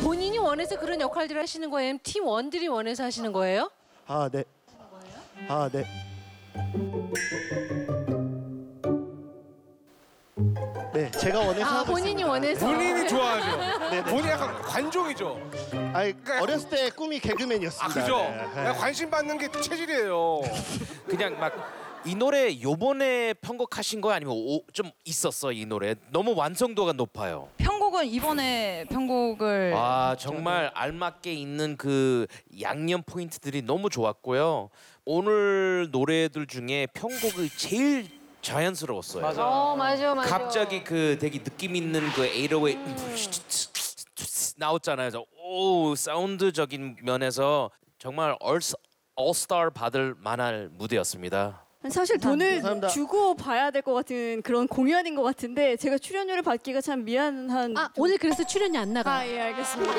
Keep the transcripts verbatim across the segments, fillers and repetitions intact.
본인이 원해서 그런 역할들을 하시는 거예요? 아니면 팀원들이 원해서 하시는 거예요? 아, 네. 아, 네. 네, 제가 원해서 아, 하고 본인이 있습니다. 원해서. 본인이 좋아하죠. 네네. 본인이 약간 관종이죠. 아니, 어렸을 때 꿈이 개그맨이었습니다. 아 그죠? 네. 그냥 관심 받는 게 체질이에요. 그냥 막 이 노래 요번에 편곡하신 거야 아니면 오, 좀 있었어 이 노래? 너무 완성도가 높아요. 편곡은 이번에 편곡을 아 정말 알맞게 있는 그 양념 포인트들이 너무 좋았고요. 오늘 노래들 중에 편곡이 제일 자연스러웠어요. 맞아. 어, 맞아, 맞아. 갑자기 그 되게 느낌 있는 그 에이트오에잇 나왔잖아요. 그래서 오 사운드적인 면에서 정말 얼 올스타 받을 만한 무대였습니다. 사실 돈을 감사합니다. 주고 봐야 될 것 같은 그런 공연인 것 같은데 제가 출연료를 받기가 참 미안한. 아, 오늘 그래서 출연이 안 나가. 아, 예, 알겠습니다.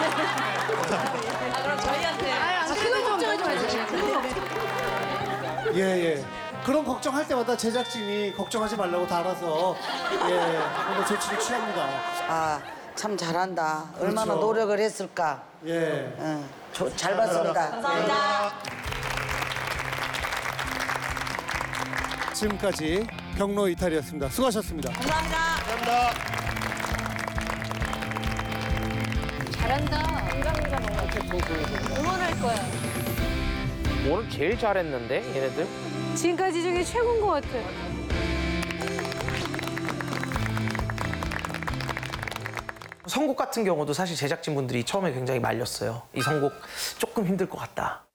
그럼 저희한테 아, 그건 걱정하지 마세요. 예, 예. 그런 걱정할 때마다 제작진이 걱정하지 말라고 달아서 예, 오늘 조치를 취합니다. 아, 참 잘한다. 얼마나 그렇죠. 노력을 했을까. 예. 응, 조- 잘 봤습니다. 감사합니다. 지금까지 경로 이탈이었습니다. 수고하셨습니다. 감사합니다. 잘한다. 응원할 거야. 오늘 제일 잘했는데 얘네들? 지금까지 중에 최고인 것 같아. 선곡 같은 경우도 사실 제작진분들이 처음에 굉장히 말렸어요. 이 선곡 조금 힘들 것 같다.